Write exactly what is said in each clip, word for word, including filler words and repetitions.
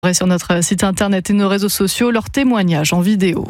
Sur notre site internet et nos réseaux sociaux, leurs témoignages en vidéo.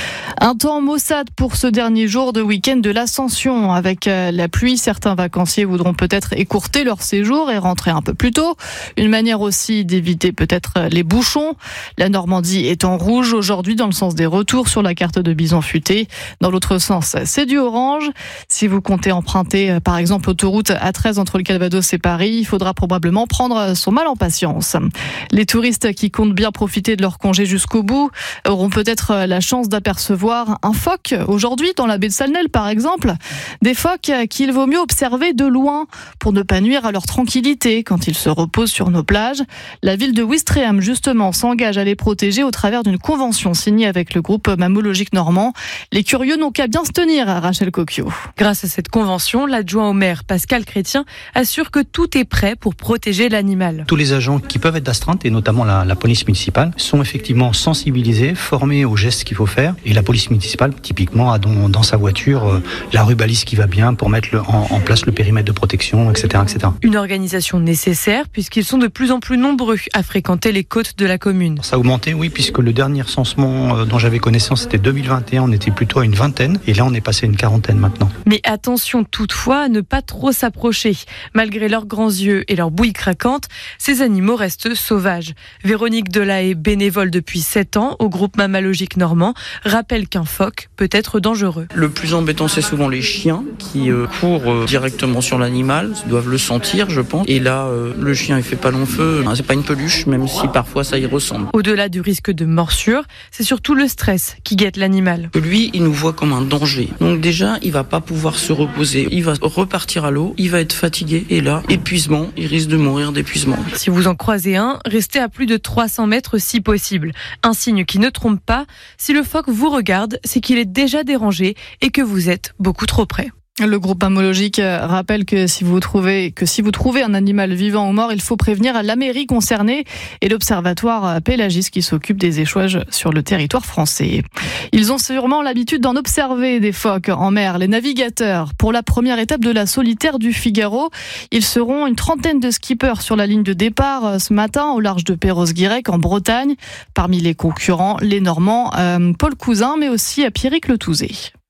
Un temps maussade pour ce dernier jour de week-end de l'Ascension. Avec la pluie, certains vacanciers voudront peut-être écourter leur séjour et rentrer un peu plus tôt. Une manière aussi d'éviter peut-être les bouchons. La Normandie est en rouge aujourd'hui dans le sens des retours sur la carte de Bison Futé. Dans l'autre sens, c'est du orange. Si vous comptez emprunter par exemple l'autoroute A treize entre le Calvados et Paris, il faudra probablement prendre son mal en patience. Les touristes qui comptent bien profiter de leur congé jusqu'au bout auront peut-être la chance d'apercevoir un phoque aujourd'hui dans la baie de Salnel par exemple. Des phoques qu'il vaut mieux observer de loin pour ne pas nuire à leur tranquillité quand ils se reposent sur nos plages. La ville de Ouistreham justement s'engage à les protéger au travers d'une convention signée avec le groupe mammalogique normand. Les curieux n'ont qu'à bien se tenir, à Rachel Coquio. Grâce à cette convention, l'adjoint au maire Pascal Chrétien assure que tout est prêt pour protéger l'animal. Tous les agents qui peuvent être d'astreinte et notamment la, la police municipale sont effectivement sensibilisés, formés aux gestes qu'il faut faire. Et la police municipale, typiquement, a dans, dans sa voiture euh, la rubalise qui va bien pour mettre le, en, en place le périmètre de protection, et cetera, et cetera. Une organisation nécessaire puisqu'ils sont de plus en plus nombreux à fréquenter les côtes de la commune. Ça a augmenté, oui, puisque le dernier recensement euh, dont j'avais connaissance, c'était deux mille vingt et un, on était plutôt à une vingtaine. Et là, on est passé à une quarantaine maintenant. Mais attention toutefois à ne pas trop s'approcher. Malgré leurs grands yeux et leurs bouilles craquantes, ces animaux restent sauvages. Véronique Delahaye, bénévole depuis sept ans au groupe mammalogique normand, rappelle qu'un phoque peut être dangereux. Le plus embêtant, c'est souvent les chiens qui euh, courent euh, directement sur l'animal, ils doivent le sentir, je pense. Et là, euh, le chien, il fait pas long feu, c'est pas une peluche, même si parfois ça y ressemble. Au-delà du risque de morsure, c'est surtout le stress qui guette l'animal. Lui, il nous voit comme un danger. Donc déjà, il va pas pouvoir se reposer. Il va repartir à l'eau, il va être fatigué. Et là, épuisement, il risque de mourir d'épuisement. Si vous en croisez un, restez à plus de trois cents mètres si possible. Un signe qui ne trompe pas, si le phoque vous regarde, c'est qu'il est déjà dérangé et que vous êtes beaucoup trop près. Le groupe mammalogique rappelle que si vous trouvez que si vous trouvez un animal vivant ou mort, il faut prévenir la mairie concernée et l'observatoire Pélagis qui s'occupe des échouages sur le territoire français. Ils ont sûrement l'habitude d'en observer des phoques en mer, les navigateurs. Pour la première étape de la solitaire du Figaro, ils seront une trentaine de skippers sur la ligne de départ ce matin au large de Perros-Guirec en Bretagne. Parmi les concurrents, les Normands, euh, Paul Cousin, mais aussi Pierrick Letouzé.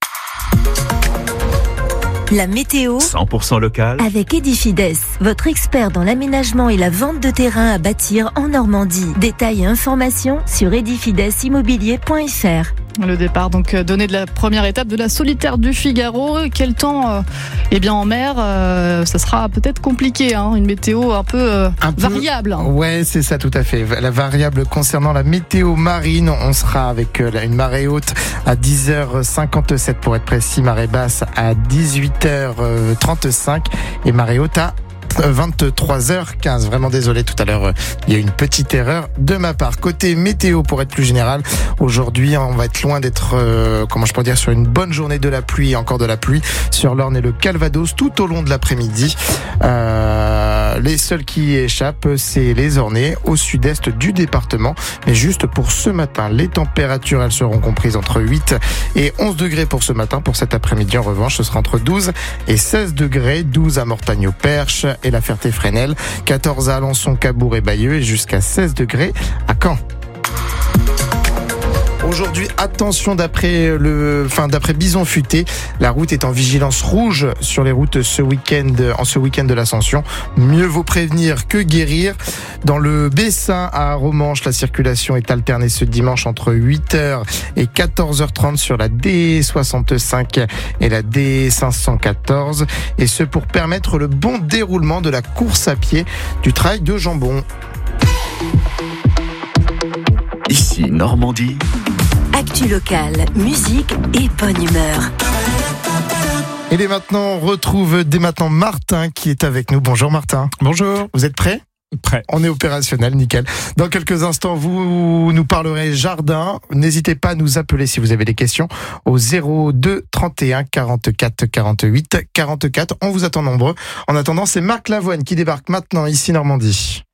La météo cent pour cent local avec Edifides, votre expert dans l'aménagement et la vente de terrain à bâtir en Normandie. Détails et informations sur edifides immobilier point f r. Le départ donc donné de la première étape de la solitaire du Figaro. Quel temps euh, Eh bien en mer, euh, ça sera peut-être compliqué, hein, une météo un peu euh, un peu, variable. Hein. Ouais, c'est ça tout à fait. La variable concernant la météo marine, on sera avec euh, une marée haute à dix heures cinquante-sept pour être précis, marée basse à dix-huit heures trente-cinq et marée haute à vingt-trois heures quinze. Vraiment désolé, tout à l'heure il y a eu une petite erreur de ma part. Côté météo, pour être plus général, aujourd'hui on va être loin d'être euh, comment je pourrais dire sur une bonne journée de la pluie et encore de la pluie sur l'Orne et le Calvados tout au long de l'après-midi. Euh, les seuls qui échappent, c'est les Ornais au sud-est du département. Mais juste pour ce matin, les températures elles seront comprises entre huit et onze degrés pour ce matin. Pour cet après-midi en revanche, ce sera entre douze et seize degrés, douze à Mortagne-au-Perche et la Ferté-Fresnel, quatorze à Alençon, Cabourg et Bayeux et jusqu'à seize degrés à Caen. Aujourd'hui, attention d'après le, enfin d'après Bison Futé, la route est en vigilance rouge sur les routes ce week-end, en ce week-end de l'Ascension. Mieux vaut prévenir que guérir. Dans le Bessin à Romanche, la circulation est alternée ce dimanche entre huit heures et quatorze heures trente sur la D soixante-cinq et la D cinq cent quatorze, et ce pour permettre le bon déroulement de la course à pied du trail de Jambon. Ici Normandie. Actu locale, musique et bonne humeur. Et dès maintenant, on retrouve dès maintenant Martin qui est avec nous. Bonjour Martin. Bonjour. Vous êtes prêt ? Prêt. On est opérationnel, nickel. Dans quelques instants, vous nous parlerez jardin. N'hésitez pas à nous appeler si vous avez des questions au zéro deux trente et un quarante-quatre quarante-huit quarante-quatre. On vous attend nombreux. En attendant, c'est Marc Lavoine qui débarque maintenant ici Normandie.